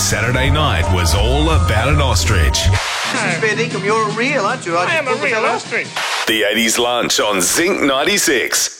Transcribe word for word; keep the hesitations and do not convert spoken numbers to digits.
Saturday night was all about an ostrich. This is fair dinkum. You're a real, aren't you? I am a real ostrich. The eighties Lunch on Zinc ninety-six.